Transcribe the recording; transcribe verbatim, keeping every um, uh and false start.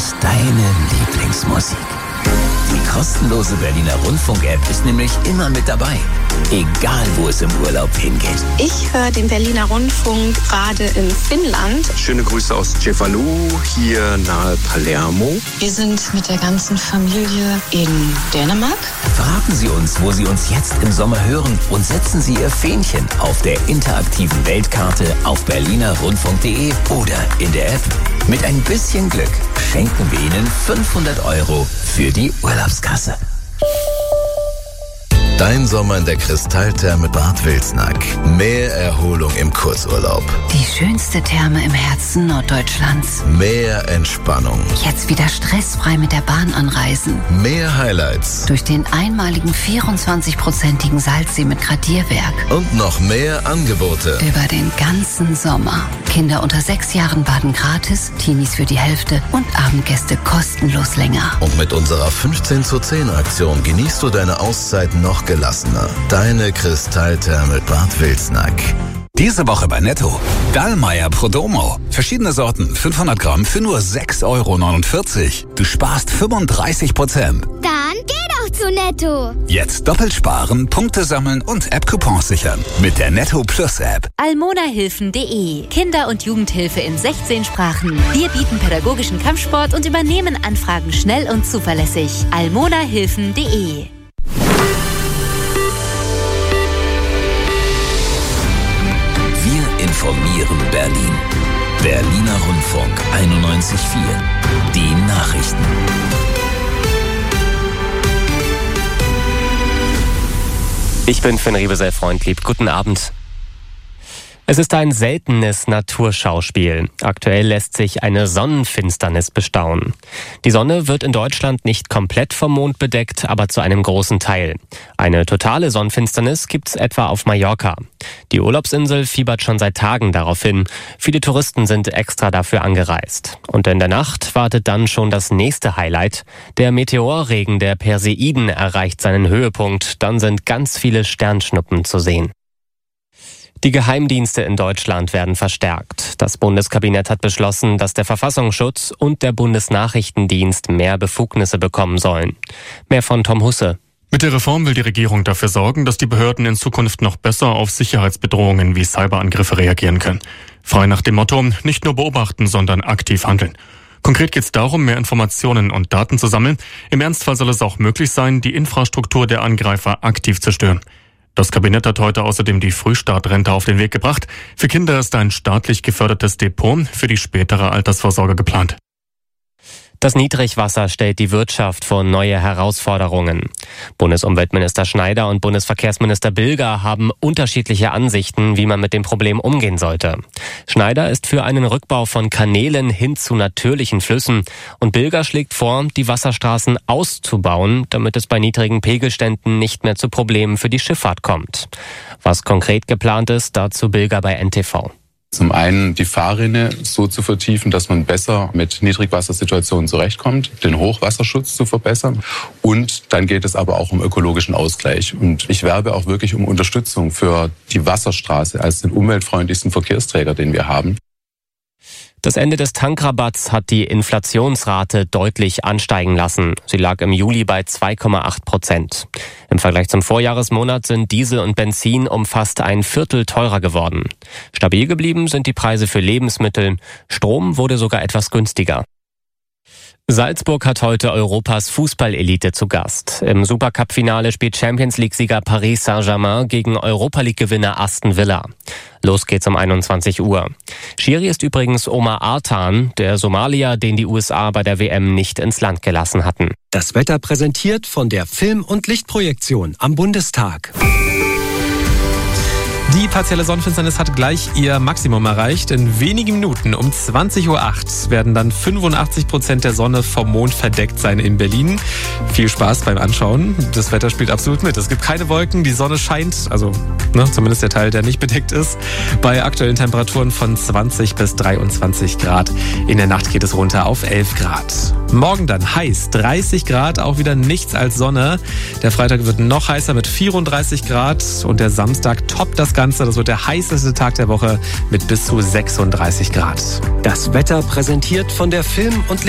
ist deine Lieblingsmusik. Die kostenlose Berliner Rundfunk-App ist nämlich immer mit dabei. Egal, wo es im Urlaub hingeht. Ich höre den Berliner Rundfunk gerade in Finnland. Schöne Grüße aus Cefalù, hier nahe Palermo. Wir sind mit der ganzen Familie in Dänemark. Verraten Sie uns, wo Sie uns jetzt im Sommer hören und setzen Sie Ihr Fähnchen auf der interaktiven Weltkarte auf berliner rundfunk punkt de oder in der App. Mit ein bisschen Glück schenken wir Ihnen fünfhundert Euro für die Urlaubskasse. Dein Sommer in der Kristalltherme Bad Wilsnack. Mehr Erholung im Kurzurlaub. Die schönste Therme im Herzen Norddeutschlands. Mehr Entspannung. Jetzt wieder stressfrei mit der Bahn anreisen. Mehr Highlights. Durch den einmaligen vierundzwanzig-prozentigen Salzsee mit Gradierwerk. Und noch mehr Angebote. Über den ganzen Sommer. Kinder unter sechs Jahren baden gratis, Teenies für die Hälfte und Abendgäste kostenlos länger. Und mit unserer fünfzehn zu zehn Aktion genießt du deine Auszeit noch gelassener. Deine Kristalltherme Bad Wilsnack. Diese Woche bei Netto. Dallmayr Prodomo. Verschiedene Sorten, fünfhundert Gramm für nur sechs Euro neunundvierzig. Du sparst fünfunddreißig Prozent. Dann geh doch zu Netto. Jetzt doppelt sparen, Punkte sammeln und App-Coupons sichern. Mit der Netto Plus App. almonahilfen punkt de. Kinder- und Jugendhilfe in sechzehn Sprachen. Wir bieten pädagogischen Kampfsport und übernehmen Anfragen schnell und zuverlässig. almonahilfen punkt de. Informieren Berlin. Berliner Rundfunk einundneunzig Komma vier. Die Nachrichten. Ich bin Finn Riebesell-Freundlieb. Guten Abend. Es ist ein seltenes Naturschauspiel. Aktuell lässt sich eine Sonnenfinsternis bestaunen. Die Sonne wird in Deutschland nicht komplett vom Mond bedeckt, aber zu einem großen Teil. Eine totale Sonnenfinsternis gibt's etwa auf Mallorca. Die Urlaubsinsel fiebert schon seit Tagen darauf hin. Viele Touristen sind extra dafür angereist. Und in der Nacht wartet dann schon das nächste Highlight. Der Meteorregen der Perseiden erreicht seinen Höhepunkt. Dann sind ganz viele Sternschnuppen zu sehen. Die Geheimdienste in Deutschland werden verstärkt. Das Bundeskabinett hat beschlossen, dass der Verfassungsschutz und der Bundesnachrichtendienst mehr Befugnisse bekommen sollen. Mehr von Tom Husse. Mit der Reform will die Regierung dafür sorgen, dass die Behörden in Zukunft noch besser auf Sicherheitsbedrohungen wie Cyberangriffe reagieren können. Frei nach dem Motto, nicht nur beobachten, sondern aktiv handeln. Konkret geht es darum, mehr Informationen und Daten zu sammeln. Im Ernstfall soll es auch möglich sein, die Infrastruktur der Angreifer aktiv zu stören. Das Kabinett hat heute außerdem die Frühstartrente auf den Weg gebracht. Für Kinder ist ein staatlich gefördertes Depot für die spätere Altersvorsorge geplant. Das Niedrigwasser stellt die Wirtschaft vor neue Herausforderungen. Bundesumweltminister Schneider und Bundesverkehrsminister Bilger haben unterschiedliche Ansichten, wie man mit dem Problem umgehen sollte. Schneider ist für einen Rückbau von Kanälen hin zu natürlichen Flüssen und Bilger schlägt vor, die Wasserstraßen auszubauen, damit es bei niedrigen Pegelständen nicht mehr zu Problemen für die Schifffahrt kommt. Was konkret geplant ist, dazu Bilger bei N T V. Zum einen die Fahrrinne so zu vertiefen, dass man besser mit Niedrigwassersituationen zurechtkommt, den Hochwasserschutz zu verbessern. Und dann geht es aber auch um ökologischen Ausgleich. Und ich werbe auch wirklich um Unterstützung für die Wasserstraße als den umweltfreundlichsten Verkehrsträger, den wir haben. Das Ende des Tankrabatts hat die Inflationsrate deutlich ansteigen lassen. Sie lag im Juli bei zwei Komma acht Prozent. Im Vergleich zum Vorjahresmonat sind Diesel und Benzin um fast ein Viertel teurer geworden. Stabil geblieben sind die Preise für Lebensmittel. Strom wurde sogar etwas günstiger. Salzburg hat heute Europas Fußballelite zu Gast. Im Supercup-Finale spielt Champions-League-Sieger Paris Saint-Germain gegen Europa-League-Gewinner Aston Villa. Los geht's um einundzwanzig Uhr. Schiri ist übrigens Omar Artan, der Somalier, den die U S A bei der W M nicht ins Land gelassen hatten. Das Wetter präsentiert von der Film- und Lichtprojektion am Bundestag. Die partielle Sonnenfinsternis hat gleich ihr Maximum erreicht. In wenigen Minuten um zwanzig Uhr acht werden dann fünfundachtzig Prozent der Sonne vom Mond verdeckt sein in Berlin. Viel Spaß beim Anschauen. Das Wetter spielt absolut mit. Es gibt keine Wolken, die Sonne scheint, also ne, zumindest der Teil, der nicht bedeckt ist, bei aktuellen Temperaturen von zwanzig bis dreiundzwanzig Grad. In der Nacht geht es runter auf elf Grad. Morgen dann heiß, dreißig Grad, auch wieder nichts als Sonne. Der Freitag wird noch heißer mit vierunddreißig Grad und der Samstag toppt das Ganze. Das wird der heißeste Tag der Woche mit bis zu sechsunddreißig Grad. Das Wetter präsentiert von der Film- und